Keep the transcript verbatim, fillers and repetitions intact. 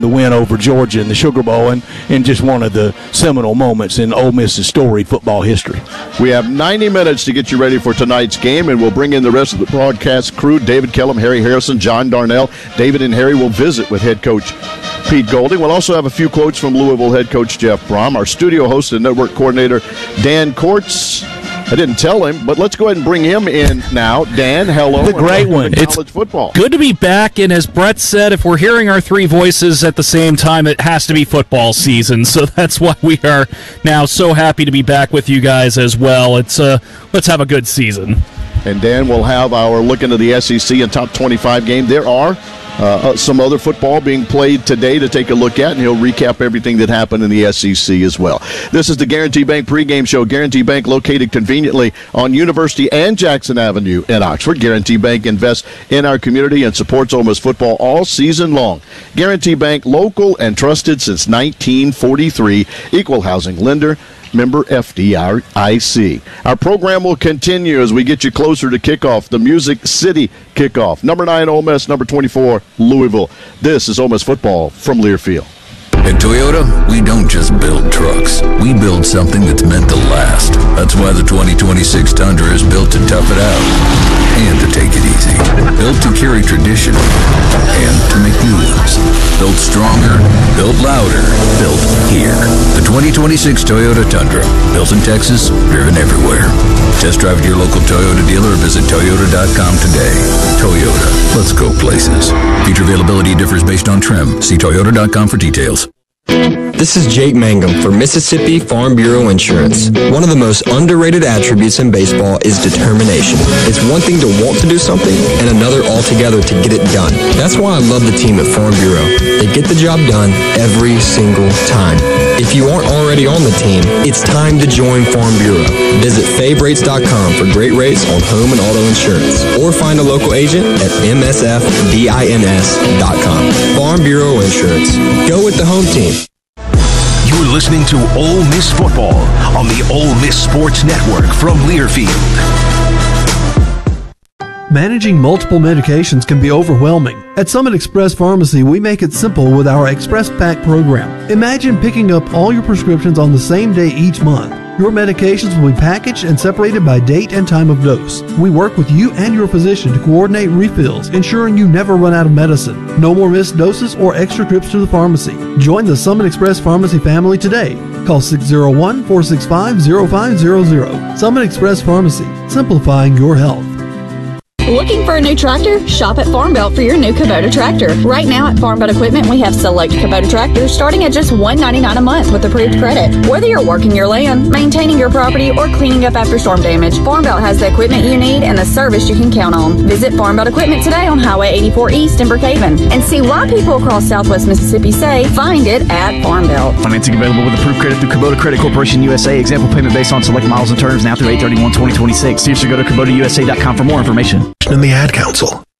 the win over Georgia in the Sugar Bowl, and, and just one of the seminal moments in Ole Miss's storied football history. We have ninety minutes to get you ready for tonight's game, and we'll bring in the rest of the broadcast crew. David Kellum, Harry Harrison, John Darnell. David and Harry will visit with head coach Pete Golding. We'll also have a few quotes from Louisville head coach Jeff Brom. Our studio host and network coordinator, Dan Courts. I didn't tell him, but let's go ahead and bring him in now. Dan, hello. The great one. College it's football. Good to be back, and as Brett said, if we're hearing our three voices at the same time, it has to be football season, so that's why we are now so happy to be back with you guys as well. It's uh, let's have a good season. And Dan will have our look into the S E C and top twenty-five game. There are uh, some other football being played today to take a look at, and he'll recap everything that happened in the S E C as well. This is the Guarantee Bank pregame show. Guarantee Bank located conveniently on University and Jackson Avenue in Oxford. Guarantee Bank invests in our community and supports Ole Miss football all season long. Guarantee Bank, local and trusted since nineteen forty-three. Equal housing lender. Member F D I C. Our program will continue as we get you closer to kickoff, the Music City kickoff. Number nine, Ole Miss. Number twenty-four, Louisville. This is Ole Miss football from Learfield. At Toyota, we don't just build trucks. We build something that's meant to last. That's why the twenty twenty-six Tundra is built to tough it out and to take it easy. Built to carry tradition and to make moves. Built stronger, built louder, built here. The twenty twenty-six Toyota Tundra. Built in Texas, driven everywhere. Test drive at your local Toyota dealer or visit Toyota dot com today. Toyota, let's go places. Feature availability differs based on trim. See Toyota dot com for details. This is Jake Mangum for Mississippi Farm Bureau Insurance. One of the most underrated attributes in baseball is determination. It's one thing to want to do something and another altogether to get it done. That's why I love the team at Farm Bureau. They get the job done every single time. If you aren't already on the team, it's time to join Farm Bureau. Visit Fabe Rates dot com for great rates on home and auto insurance, or find a local agent at M S F bins dot com. Farm Bureau Insurance. Go with the home team. You're listening to Ole Miss Football on the Ole Miss Sports Network from Learfield. Managing multiple medications can be overwhelming. At Summit Express Pharmacy, we make it simple with our Express Pack program. Imagine picking up all your prescriptions on the same day each month. Your medications will be packaged and separated by date and time of dose. We work with you and your physician to coordinate refills, ensuring you never run out of medicine. No more missed doses or extra trips to the pharmacy. Join the Summit Express Pharmacy family today. Call six oh one, four six five, oh five hundred. Summit Express Pharmacy, simplifying your health. Looking for a new tractor? Shop at Farm Belt for your new Kubota tractor. Right now at Farm Belt Equipment, we have select Kubota tractors starting at just one hundred ninety-nine dollars a month with approved credit. Whether you're working your land, maintaining your property, or cleaning up after storm damage, Farm Belt has the equipment you need and the service you can count on. Visit Farm Belt Equipment today on Highway eighty-four East in Brookhaven and see why people across Southwest Mississippi say, find it at Farm Belt. Financing available with approved credit through Kubota Credit Corporation U S A. Example payment based on select miles and terms now through eight thirty-one twenty twenty-six. Seriously, go to Kubota U S A dot com for more information. In the Ad Council.